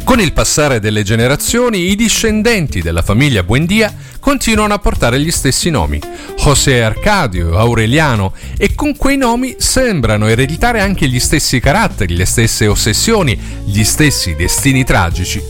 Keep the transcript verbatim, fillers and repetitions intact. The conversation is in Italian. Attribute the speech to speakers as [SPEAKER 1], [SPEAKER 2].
[SPEAKER 1] Con il passare delle generazioni, i discendenti della famiglia Buendia continuano a portare gli stessi nomi, José Arcadio, Aureliano, e con quei nomi sembrano ereditare anche gli stessi caratteri, le stesse ossessioni, gli stessi destini tragici